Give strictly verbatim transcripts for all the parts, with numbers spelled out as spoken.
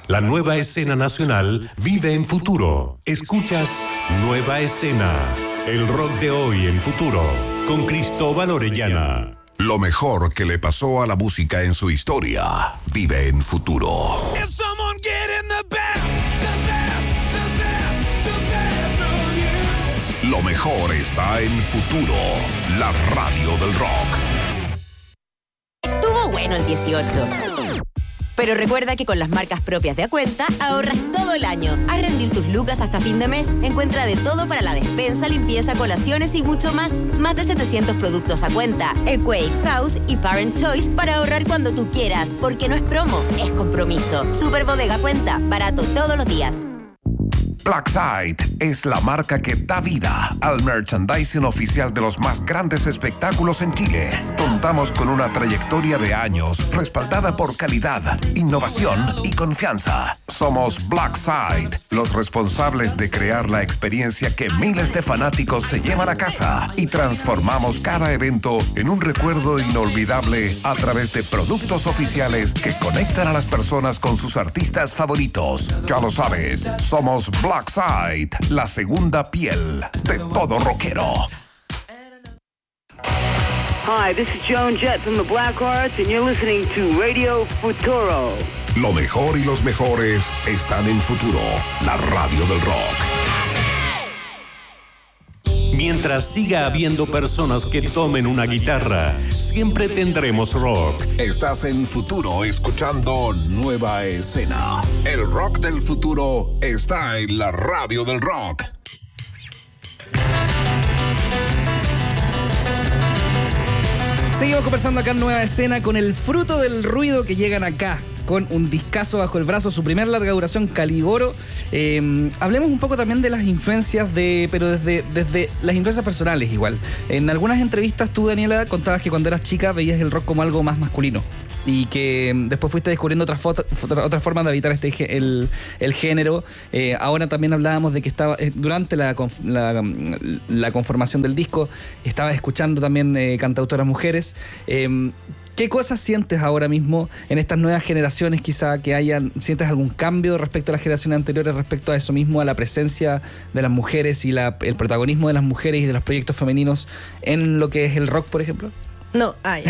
La nueva escena nacional vive en futuro. Escuchas Nueva Escena, el rock de hoy en futuro, con Cristóbal Orellana. Lo mejor que le pasó a la música en su historia vive en futuro. Lo mejor está en futuro, la radio del rock. Estuvo bueno el dieciocho. Pero recuerda que con las marcas propias de Acuenta ahorras todo el año. Haz rendir tus lucas hasta fin de mes. Encuentra de todo para la despensa, limpieza, colaciones y mucho más. Más de setecientos productos Acuenta, Equate, House y Parent Choice para ahorrar cuando tú quieras. Porque no es promo, es compromiso. Super Bodega Acuenta, barato todos los días. Blackside es la marca que da vida al merchandising oficial de los más grandes espectáculos en Chile. Contamos con una trayectoria de años respaldada por calidad, innovación y confianza. Somos Blackside, los responsables de crear la experiencia que miles de fanáticos se llevan a casa y transformamos cada evento en un recuerdo inolvidable a través de productos oficiales que conectan a las personas con sus artistas favoritos. Ya lo sabes, somos Blackside. Blackside, la segunda piel de todo rockero. Hi, this is Joan Jett from the Blackhearts and you're listening to Radio Futuro. Lo mejor y los mejores están en Futuro, la radio del rock. Mientras siga habiendo personas que tomen una guitarra, siempre tendremos rock. Estás en Futuro escuchando Nueva Escena. El rock del futuro está en la radio del rock. Seguimos conversando acá en Nueva Escena con el fruto del ruido que llegan acá, con un discazo bajo el brazo, su primer larga duración, Caligoro. Eh, hablemos un poco también de las influencias, de, pero desde, desde las influencias personales igual. En algunas entrevistas tú, Daniela, contabas que cuando eras chica veías el rock como algo más masculino y que después fuiste descubriendo otras, foto, otras formas de habitar este, el, el género. Eh, ahora también hablábamos de que estaba eh, durante la, la, la conformación del disco, estabas escuchando también eh, cantautoras mujeres. Eh, ¿Qué cosas sientes ahora mismo en estas nuevas generaciones? Quizá que hayan, ¿sientes algún cambio respecto a las generaciones anteriores, respecto a eso mismo, a la presencia de las mujeres y la, el protagonismo de las mujeres y de los proyectos femeninos en lo que es el rock, por ejemplo? No, ay.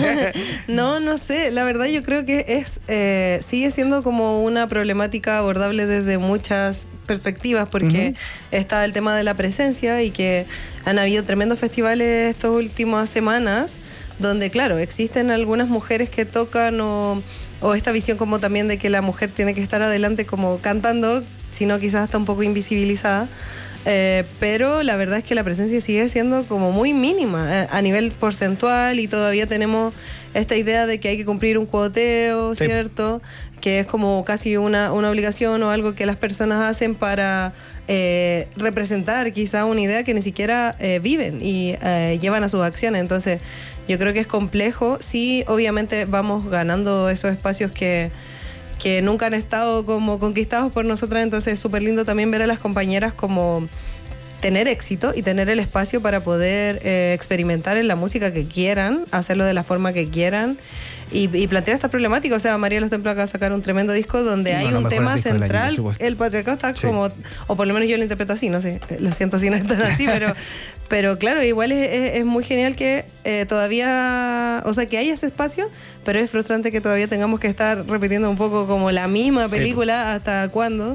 no, no sé. La verdad yo creo que es eh, sigue siendo como una problemática abordable desde muchas perspectivas, porque uh-huh. está el tema de la presencia y que han habido tremendos festivales estas últimas semanas donde, claro, existen algunas mujeres que tocan o, o esta visión como también de que la mujer tiene que estar adelante como cantando, sino quizás está un poco invisibilizada. Eh, pero la verdad es que la presencia sigue siendo como muy mínima eh, a nivel porcentual y todavía tenemos esta idea de que hay que cumplir un cuoteo, sí. ¿cierto? Que es como casi una, una obligación o algo que las personas hacen para eh, representar quizá una idea que ni siquiera eh, viven y eh, llevan a sus acciones. Entonces yo creo que es complejo. Sí, obviamente vamos ganando esos espacios que que nunca han estado como conquistados por nosotras, entonces es súper lindo también ver a las compañeras como tener éxito y tener el espacio para poder eh, experimentar en la música que quieran, hacerlo de la forma que quieran y, y plantear esta problemática. O sea, María de los Templos acaba de sacar un tremendo disco donde no, hay un tema central, año, el patriarcado está sí. como, o por lo menos yo lo interpreto así, no sé, lo siento si no es tan así, pero, pero claro, igual es, es, es muy genial que eh, todavía, o sea, que haya ese espacio, pero es frustrante que todavía tengamos que estar repitiendo un poco como la misma película, sí. hasta cuándo.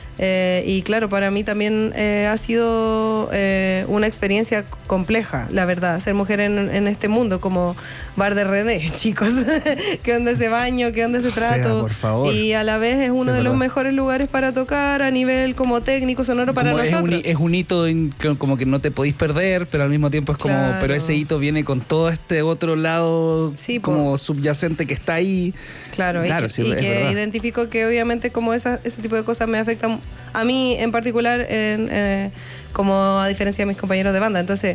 Eh, y claro, para mí también eh, ha sido eh, una experiencia compleja, la verdad, ser mujer en, en este mundo, como Bar de René, chicos. ¿Qué onda ese baño? ¿Qué onda ese trato? O sea, por favor. Y a la vez es uno sí, de los mejores lugares para tocar a nivel como técnico, sonoro para como nosotros. Es un, es un hito en, como que no te podéis perder, pero al mismo tiempo es como, claro. pero ese hito viene con todo este otro lado sí, como por... subyacente que está ahí. Claro, claro y, sí, y que verdad. Identifico que obviamente como esa, ese tipo de cosas me afectan a mí en particular, en, eh, como a diferencia de mis compañeros de banda. Entonces,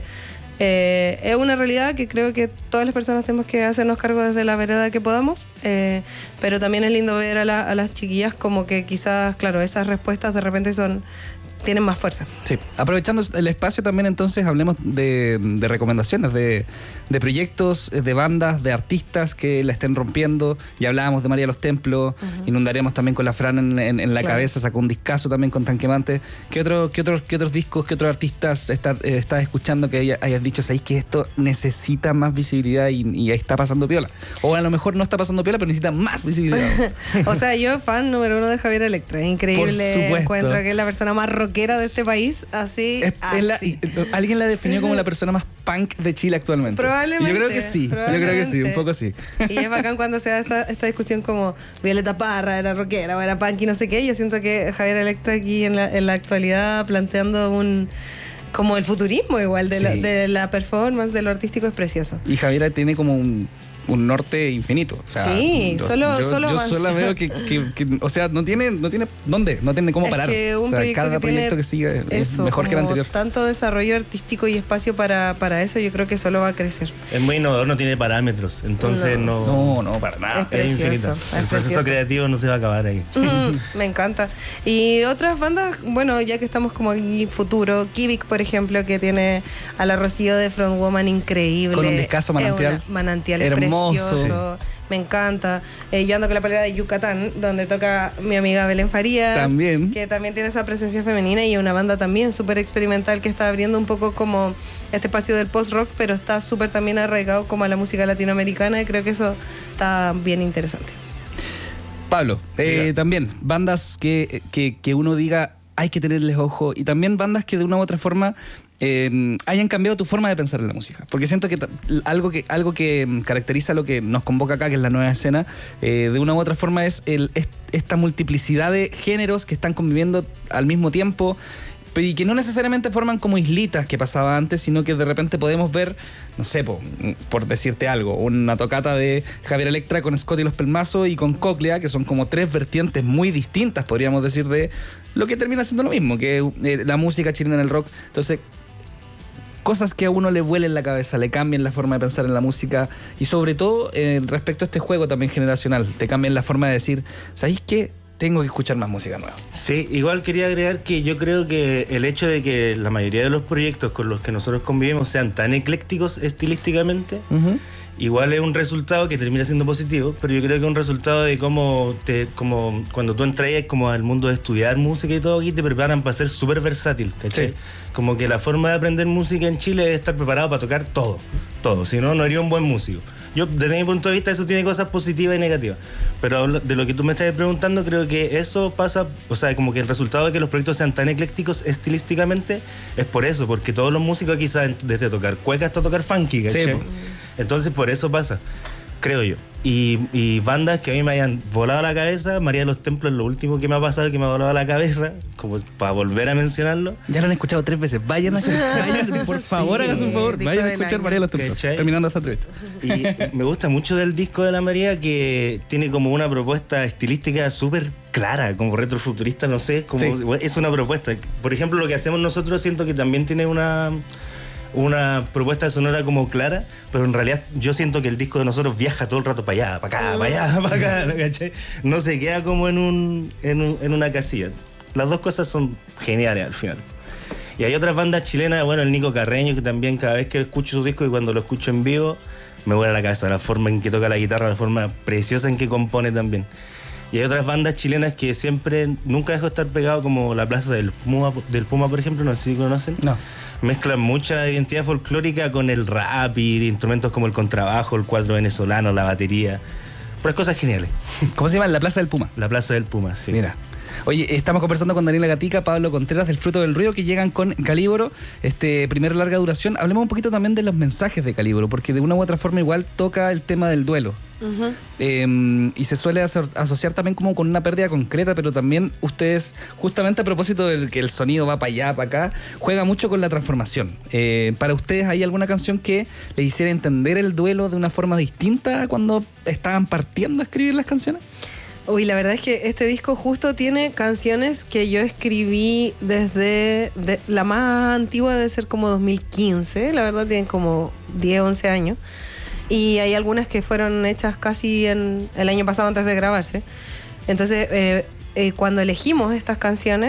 eh, es una realidad que creo que todas las personas tenemos que hacernos cargo desde la vereda que podamos, eh, pero también es lindo ver a, la, a las chiquillas como que quizás, claro, esas respuestas de repente son tienen más fuerza. Sí, aprovechando el espacio también entonces hablemos de, de recomendaciones, de, de proyectos, de bandas, de artistas que la estén rompiendo. Ya hablábamos de María de los Templos, uh-huh. Inundaremos también con la Fran en, en, en la claro. cabeza, sacó un discazo también con Tanquemante. ¿Qué, otro, qué, otros, qué otros discos, qué otros artistas estás eh, estás escuchando que haya, hayas dicho, sabéis que esto necesita más visibilidad y, y ahí está pasando piola? O a lo mejor no está pasando piola, pero necesita más visibilidad. O sea, yo fan número uno de Javier Electra, increíble. Encuentro que es la persona más rockera de este país, así, es, así. Es la, alguien la definió como la persona más punk de Chile actualmente. Probablemente. Yo creo que sí, yo creo que sí, un poco sí. Y es bacán cuando se da esta, esta discusión como Violeta Parra era rockera o era punk y no sé qué. Yo siento que Javier Electra aquí en la, en la actualidad planteando un... como el futurismo igual de, sí. la, de la performance, de lo artístico es precioso. Y Javiera tiene como un... un norte infinito. O sea, sí, yo, solo, yo, solo yo más. solo veo que, que, que, o sea, no tiene, no tiene dónde, no tiene cómo parar. Es que un o sea, proyecto cada que proyecto tiene que sigue es eso, mejor que el anterior. Tanto desarrollo artístico y espacio para, para eso, yo creo que solo va a crecer. Es muy innovador, no tiene parámetros, entonces no. No, no, no para nada. Es, precioso, es infinito. es el proceso precioso. creativo no se va a acabar ahí. Mm, me encanta. Y otras bandas, bueno, ya que estamos como aquí futuro, Kivik, por ejemplo, que tiene a la Rocío de Frontwoman increíble. Con un discazo manantial. Es manantial hermoso. Precioso. Me encanta. Eh, yo ando con la polera de Yucatán, donde toca mi amiga Belén Farías. También. Que también tiene esa presencia femenina y una banda también súper experimental que está abriendo un poco como este espacio del post-rock, pero está súper también arraigado como a la música latinoamericana y creo que eso está bien interesante. Pablo, eh, también bandas que, que, que uno diga hay que tenerles ojo y también bandas que de una u otra forma eh, hayan cambiado tu forma de pensar en la música. Porque siento que algo que, algo que caracteriza lo que nos convoca acá, que es la nueva escena, eh, de una u otra forma es, el, es esta multiplicidad de géneros que están conviviendo al mismo tiempo y que no necesariamente forman como islitas que pasaba antes, sino que de repente podemos ver, no sé, po, por decirte algo, una tocata de Javier Electra con Scott y los Pelmazos y con Cóclea, que son como tres vertientes muy distintas, podríamos decir, de lo que termina siendo lo mismo, que eh, la música chilena en el rock. Entonces, cosas que a uno le vuelen la cabeza, le cambian la forma de pensar en la música y sobre todo eh, respecto a este juego también generacional, te cambian la forma de decir, ¿sabéis qué? Tengo que escuchar más música nueva. Sí, igual quería agregar que yo creo que el hecho de que la mayoría de los proyectos con los que nosotros convivimos sean tan eclécticos estilísticamente, uh-huh. igual es un resultado que termina siendo positivo, pero yo creo que es un resultado de cómo, te, como cuando tú entras como al mundo de estudiar música y todo, aquí te preparan para ser súper versátil, ¿cachai? Sí. Como que la forma de aprender música en Chile es estar preparado para tocar todo, todo, si no, no sería un buen músico. Yo, desde mi punto de vista, eso tiene cosas positivas y negativas. Pero de lo que tú me estás preguntando, creo que eso pasa, o sea, como que el resultado de que los proyectos sean tan eclécticos estilísticamente es por eso, porque todos los músicos aquí saben desde tocar cueca hasta tocar funky, ¿cachai? Sí, entonces por eso pasa, creo yo. Y, y bandas que a mí me hayan volado la cabeza, María de los Templos es lo último que me ha pasado, que me ha volado la cabeza, como para volver a mencionarlo. Ya lo han escuchado tres veces, vayan a hacer, vayan, por favor, sí, hagan un favor, vayan a escuchar María de los Templos, ¿cachai? Terminando esta entrevista. Y me gusta mucho del disco de la María, que tiene como una propuesta estilística súper clara, como retrofuturista, no sé, como sí. Es una propuesta. Por ejemplo, lo que hacemos nosotros siento que también tiene una... una propuesta sonora como clara, pero en realidad yo siento que el disco de nosotros viaja todo el rato para allá, para acá, para allá, para acá, ¿cachai? No se queda como en un, en un en una casilla. Las dos cosas son geniales al final. Y hay otras bandas chilenas, bueno, el Nico Carreño, que también cada vez que escucho su disco y cuando lo escucho en vivo, me vuela la cabeza, la forma en que toca la guitarra, la forma preciosa en que compone también. Y hay otras bandas chilenas que siempre, nunca dejo de estar pegado, como la Plaza del Puma, del Puma, por ejemplo, no sé si conocen. No. Mezclan mucha identidad folclórica con el rap y instrumentos como el contrabajo, el cuatro venezolano, la batería. Pero cosas geniales. ¿Cómo se llama? La Plaza del Puma. La Plaza del Puma, sí. Mira. Oye, estamos conversando con Daniela Gatica, Pablo Contreras del Fruto del Ruido, que llegan con Calíboro, este primer larga duración. Hablemos un poquito también de los mensajes de Calíboro, porque de una u otra forma igual toca el tema del duelo. Uh-huh. Eh, y se suele aso- asociar también como con una pérdida concreta, pero también ustedes, justamente a propósito de que el sonido va para allá, para acá, juega mucho con la transformación. Eh, ¿Para ustedes hay alguna canción que les hiciera entender el duelo de una forma distinta a cuando estaban partiendo a escribir las canciones? Uy, la verdad es que este disco justo tiene canciones que yo escribí desde de, la más antigua debe ser como dos mil quince, la verdad tienen como diez, once años. Y hay algunas que fueron hechas casi en el año pasado antes de grabarse. Entonces, eh, eh, cuando elegimos estas canciones,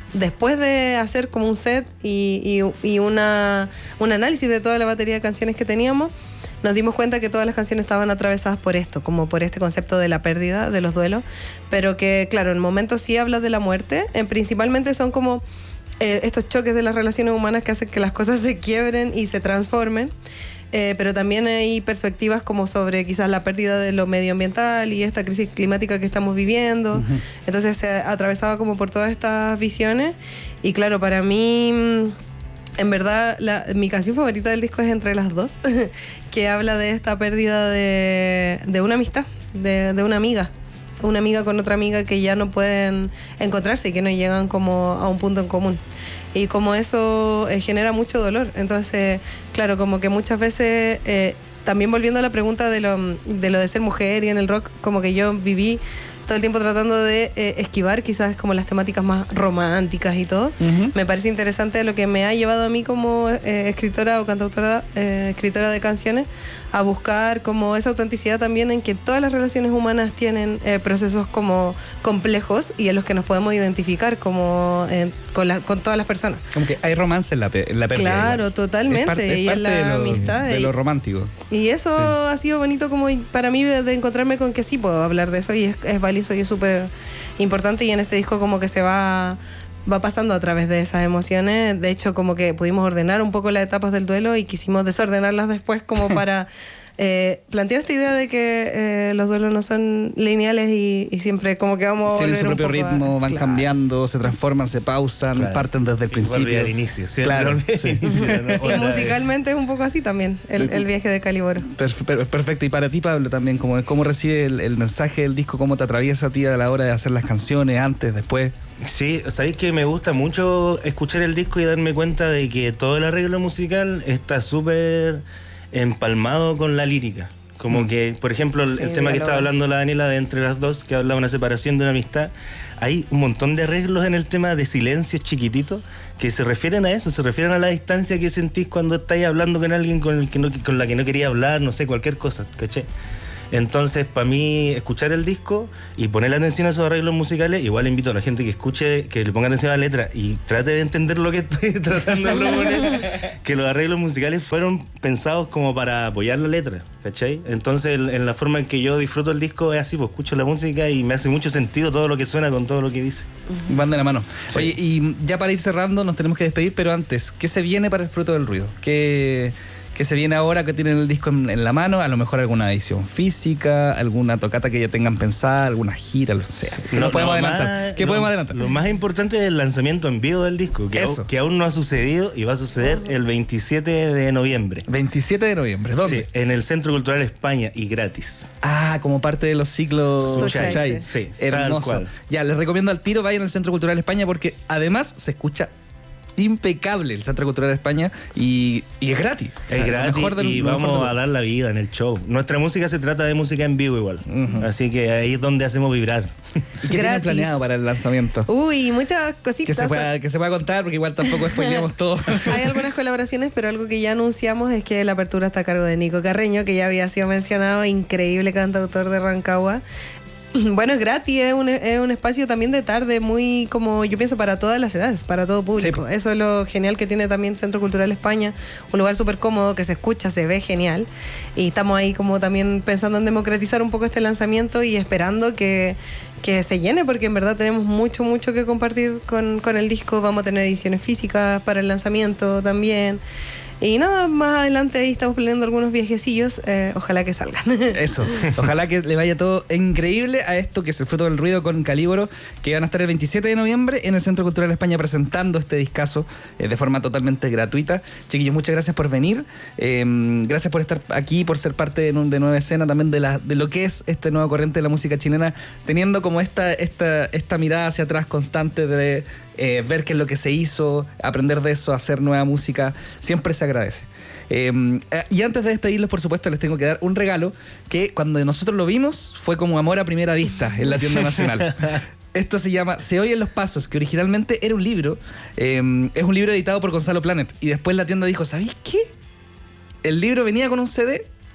después de hacer como un set y, y, y una, un análisis de toda la batería de canciones que teníamos, nos dimos cuenta que todas las canciones estaban atravesadas por esto, como por este concepto de la pérdida, de los duelos, pero que, claro, en momentos sí habla de la muerte, en, principalmente son como eh, estos choques de las relaciones humanas que hacen que las cosas se quiebren y se transformen, eh, pero también hay perspectivas como sobre quizás la pérdida de lo medioambiental y esta crisis climática que estamos viviendo, uh-huh. Entonces se ha atravesado como por todas estas visiones, y claro, para mí... En verdad, la, mi canción favorita del disco es Entre las dos, que habla de esta pérdida de, de una amistad, de, de una amiga. Una amiga con otra amiga que ya no pueden encontrarse y que no llegan como a un punto en común. Y como eso eh, genera mucho dolor. Entonces, claro, como que muchas veces, eh, también volviendo a la pregunta de lo, de lo de ser mujer y en el rock, como que yo viví todo el tiempo tratando de eh, esquivar quizás como las temáticas más románticas y todo. Uh-huh. Me parece interesante lo que me ha llevado a mí como eh, escritora o cantautora, eh, escritora de canciones, a buscar como esa autenticidad también en que todas las relaciones humanas tienen eh, procesos como complejos y en los que nos podemos identificar como eh, con, la, con todas las personas. Como que hay romance en la, en la pérdida. Claro, igual. Totalmente. Es parte, es y parte en la de, lo, amistad. de y, lo romántico. Y eso sí. Ha sido bonito como para mí de encontrarme con que sí puedo hablar de eso y es, es valioso y es súper importante, y en este disco como que se va... va pasando a través de esas emociones. De hecho, como que pudimos ordenar un poco las etapas del duelo y quisimos desordenarlas después como para eh, plantear esta idea de que eh, los duelos no son lineales y, y siempre como que vamos a tienen su propio ritmo, a, van claro. cambiando, se transforman, se pausan, claro. parten desde el principio. Y al inicio, ¿sí? Claro. Sí. inicio, ¿no? Y musicalmente es un poco así también, el, el viaje de Caliboro. Perfecto. Y para ti, Pablo, también, ¿cómo, cómo recibe el, el mensaje del disco? ¿Cómo te atraviesa a ti a la hora de hacer las canciones, antes, después? Sí, sabéis que me gusta mucho escuchar el disco y darme cuenta de que todo el arreglo musical está súper empalmado con la lírica. Como mm. que, por ejemplo, el, sí, el tema que estaba hablando la Daniela de Entre las dos, que habla de una separación, de una amistad, hay un montón de arreglos en el tema de silencios chiquititos que se refieren a eso, se refieren a la distancia que sentís cuando estáis hablando con alguien con, el que no, con la que no quería hablar, no sé, cualquier cosa, ¿caché? Entonces, para mí, escuchar el disco y poner atención a esos arreglos musicales, igual invito a la gente que escuche, que le ponga atención a la letra y trate de entender lo que estoy tratando de proponer, que los arreglos musicales fueron pensados como para apoyar la letra, ¿cachai? Entonces, en la forma en que yo disfruto el disco es así, pues escucho la música y me hace mucho sentido todo lo que suena con todo lo que dice. Van de la mano. Sí. Oye, y ya para ir cerrando, nos tenemos que despedir, pero antes, ¿qué se viene para el Fruto del Ruido? ¿Qué... que se viene ahora que tienen el disco en, en la mano? A lo mejor alguna edición física, alguna tocata que ya tengan pensada, alguna gira, lo sea. Sí. ¿Qué Lo, podemos lo adelantar? Más, ¿Qué lo, podemos adelantar? Lo más importante es el lanzamiento en vivo del disco, que, Eso. Aún, que aún no ha sucedido y va a suceder el veintisiete de noviembre. veintisiete de noviembre, ¿dónde? Sí, en el Centro Cultural España y gratis. Ah, como parte de los ciclos Suchay, Suchay. sí. Sí, hermoso. tal cual. Ya, les recomiendo al tiro, vayan al Centro Cultural España porque además se escucha impecable el Centro Cultural España y, y es gratis. Es o sea, gratis mejor del, y vamos a dar la vida en el show. Nuestra música se trata de música en vivo igual. Uh-huh. Así que ahí es donde hacemos vibrar. ¿Y qué tienen planeado para el lanzamiento? Uy, muchas cositas. Que se pueda, que se pueda contar porque igual tampoco spoileamos todo. Hay algunas colaboraciones, pero algo que ya anunciamos es que la apertura está a cargo de Nico Carreño, que ya había sido mencionado, increíble cantautor de Rancagua. Bueno, es gratis, es un, es un espacio también de tarde muy como yo pienso para todas las edades, para todo público. Sí. Eso es lo genial que tiene también Centro Cultural España, un lugar súper cómodo que se escucha, se ve genial. Y estamos ahí como también pensando en democratizar un poco este lanzamiento y esperando que, que se llene, porque en verdad tenemos mucho, mucho que compartir con, con el disco. Vamos a tener ediciones físicas para el lanzamiento también. Y nada, más adelante ahí estamos planeando algunos viajecillos, eh, ojalá que salgan. Eso, ojalá que le vaya todo increíble a esto que es el Fruto del Ruido con Caliboro, que van a estar el veintisiete de noviembre en el Centro Cultural España presentando este discazo eh, de forma totalmente gratuita. Chiquillos, muchas gracias por venir, eh, gracias por estar aquí, por ser parte de, de Nueva Escena, también de, la, de lo que es este nuevo corriente de la música chilena, teniendo como esta, esta, esta mirada hacia atrás constante de eh, ver qué es lo que se hizo, aprender de eso, hacer nueva música, siempre se agradece. Eh, y antes de despedirlos, por supuesto, les tengo que dar un regalo que cuando nosotros lo vimos fue como amor a primera vista en la tienda nacional. Esto se llama Se oyen los pasos, que originalmente era un libro, eh, es un libro editado por Gonzalo Planet, y después la tienda dijo, ¿sabéis qué? El libro venía con un C D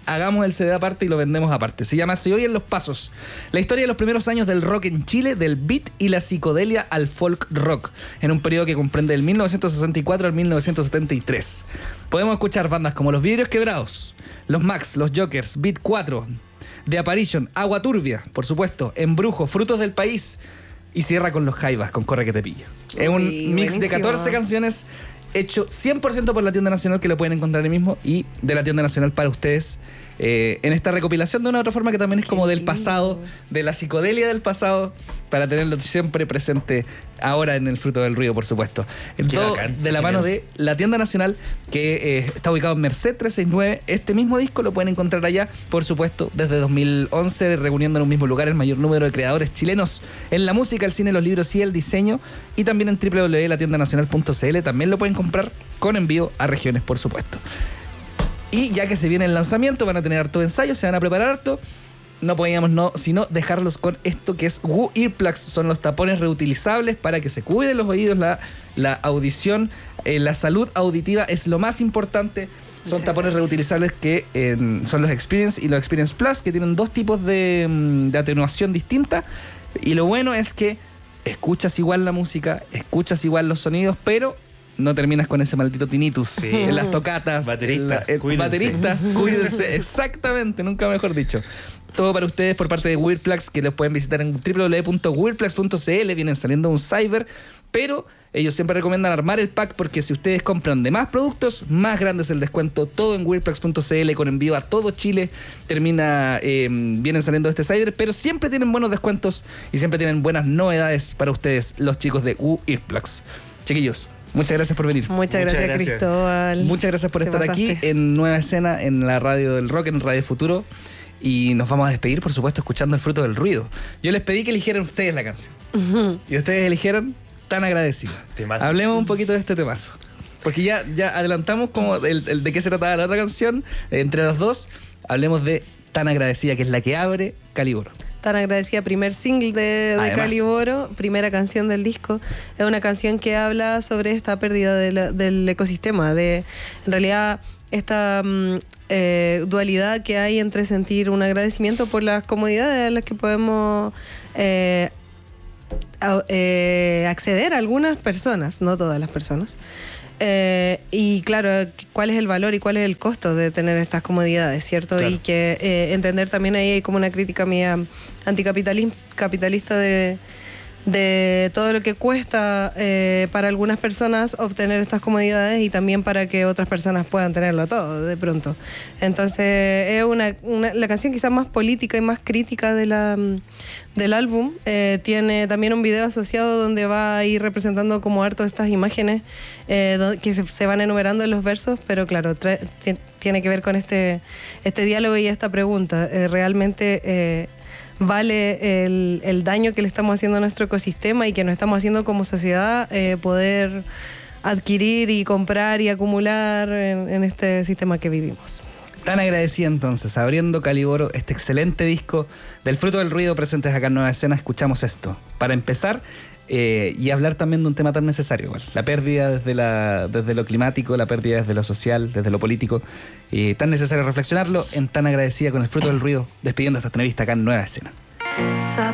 hagamos el C D aparte y lo vendemos aparte. Se llama Se Oyen los Pasos. La historia de los primeros años del rock en Chile, del beat y la psicodelia al folk rock, en un periodo que comprende del mil novecientos sesenta y cuatro al mil novecientos setenta y tres. Podemos escuchar bandas como Los Vidrios Quebrados, Los Max, Los Jokers, Beat cuatro, The Apparition, Agua Turbia, por supuesto, Embrujo, Frutos del País, y cierra con Los Jaivas, con Corre que te pillo. Es un Uy, mix buenísimo. de catorce canciones hecho cien por ciento por la Tienda Nacional, que lo pueden encontrar ahí mismo, y de la Tienda Nacional para ustedes, eh, en esta recopilación de una otra forma que también es como del pasado, de la psicodelia del pasado, para tenerlo siempre presente ahora en el Fruto del Ruido, por supuesto. En Qué todo bacán, de la genial. mano de la Tienda Nacional, que eh, está ubicado en Merced trescientos sesenta y nueve. Este mismo disco lo pueden encontrar allá, por supuesto, desde dos mil once, reuniendo en un mismo lugar el mayor número de creadores chilenos en la música, el cine, los libros y el diseño, y también en doble u doble u doble u punto la tienda nacional punto c l. También lo pueden comprar con envío a regiones, por supuesto. Y ya que se viene el lanzamiento, van a tener harto ensayo, se van a preparar harto. No podíamos no, sino dejarlos con esto que es Woo Earplugs. Son los tapones reutilizables para que se cuiden los oídos, la, la audición, eh, la salud auditiva es lo más importante. Son Muchas tapones gracias. reutilizables que eh, son los Experience y los Experience Plus, que tienen dos tipos de, mm, de atenuación distinta. Y lo bueno es que escuchas igual la música, escuchas igual los sonidos, pero no terminas con ese maldito tinnitus Sí. en las tocatas. Bateristas, en la- en- cuídense. bateristas, cuídense. Exactamente, nunca mejor dicho. Todo para ustedes por parte de Weirdplugs, que los pueden visitar en doble u doble u doble u punto weirdplugs punto c l. Vienen saliendo un cyber, pero ellos siempre recomiendan armar el pack, porque si ustedes compran de más productos, más grande es el descuento. Todo en weirdplugs punto c l con envío a todo Chile. Termina, eh, vienen saliendo este cyber, pero siempre tienen buenos descuentos y siempre tienen buenas novedades para ustedes, los chicos de Weirdplugs. Chiquillos, muchas gracias por venir. Muchas, Muchas gracias, gracias. Cristóbal. Muchas gracias por Te estar aquí pasaste. en Nueva Escena, en la radio del rock, en Radio Futuro. Y nos vamos a despedir, por supuesto, escuchando El Fruto del Ruido. Yo les pedí que eligieran ustedes la canción. Y ustedes eligieron Tan Agradecida. Temazo. Hablemos un poquito de este temazo. Porque ya, ya adelantamos como el, el de qué se trataba la otra canción. Entre las dos, hablemos de Tan Agradecida, que es la que abre Caliboro. Tan agradecida, primer single de, de Además. Caliboro, primera canción del disco. Es una canción que habla sobre esta pérdida de la- del ecosistema, de en realidad esta mm, eh, dualidad que hay entre sentir un agradecimiento por las comodidades a las que podemos eh, a- eh, acceder a algunas personas, no todas las personas. Eh, y claro, cuál es el valor y cuál es el costo de tener estas comodidades, ¿cierto? Claro. Y que eh, entender también ahí hay como una crítica mía anticapitalista de, de todo lo que cuesta eh, para algunas personas obtener estas comodidades y también para que otras personas puedan tenerlo todo de pronto. Entonces es una, una- la canción quizás más política y más crítica de la, del álbum. Eh, tiene también un video asociado donde va a ir representando como harto estas imágenes eh, do- que se, se van enumerando en los versos, pero claro, tra- ti- tiene que ver con este, este diálogo y esta pregunta. Eh, realmente eh, vale el, el daño que le estamos haciendo a nuestro ecosistema y que nos estamos haciendo como sociedad eh, poder adquirir y comprar y acumular en, en este sistema que vivimos. Tan Agradecida, entonces, abriendo Caliboro, este excelente disco del Fruto del Ruido, presentes acá en Nueva Escena. Escuchamos esto. Para empezar, eh, y hablar también de un tema tan necesario, igual. La pérdida desde, la, desde lo climático, la pérdida desde lo social, desde lo político. Eh, tan necesario reflexionarlo en Tan Agradecida con el Fruto del Ruido, despidiendo esta entrevista acá en Nueva Escena.